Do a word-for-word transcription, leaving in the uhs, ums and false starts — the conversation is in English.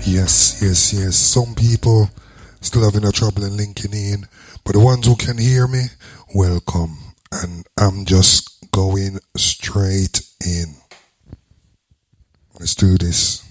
Yes, yes, yes. Some people still having a trouble in linking in, but the ones who can hear me, welcome. And I'm just going straight in. Let's do this.